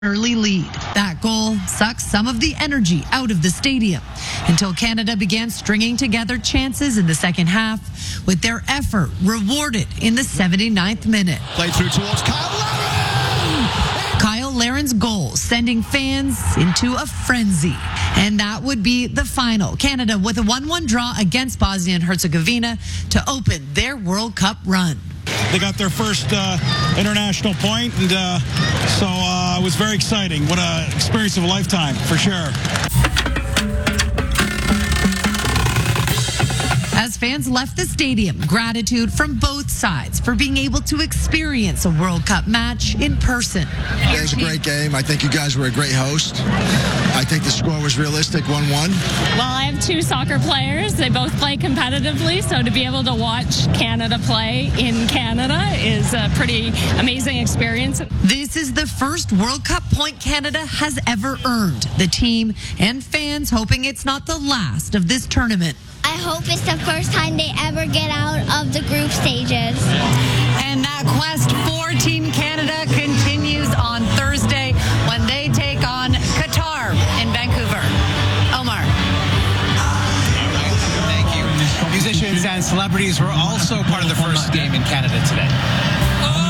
early lead. That goal sucked some of the energy out of the stadium until Canada began stringing together chances in the second half, with their effort rewarded in the 79th minute. Play through towards Kyle Larin. Kyle Larin's goal sending fans into a frenzy. And that would be the final. Canada with a 1-1 draw against Bosnia and Herzegovina to open their World Cup run. They got their first international point, and so it was very exciting. What an experience of a lifetime, for sure. As fans left the stadium, gratitude from both sides for being able to experience a World Cup match in person. It was a great game. I think you guys were a great host. I think the score was realistic, 1-1. Well, I have two soccer players. They both play competitively, so to be able to watch Canada play in Canada is a pretty amazing experience. This is the first World Cup point Canada has ever earned. The team and fans hoping it's not the last of this tournament. I hope it's the first time they ever get out of the group stages. And that quest for Team Canada continues on Thursday when they take on Qatar in Vancouver. Omar. Thank you. Musicians and celebrities were also part of the first game in Canada today.